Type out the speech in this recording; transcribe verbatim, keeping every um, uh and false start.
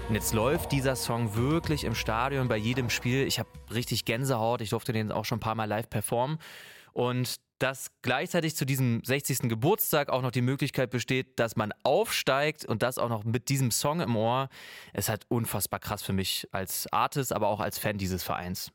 Und jetzt läuft dieser Song wirklich im Stadion bei jedem Spiel. Ich habe richtig Gänsehaut. Ich durfte den auch schon ein paar Mal live performen. Und dass gleichzeitig zu diesem sechzigsten Geburtstag auch noch die Möglichkeit besteht, dass man aufsteigt und das auch noch mit diesem Song im Ohr, ist halt unfassbar krass für mich als Artist, aber auch als Fan dieses Vereins.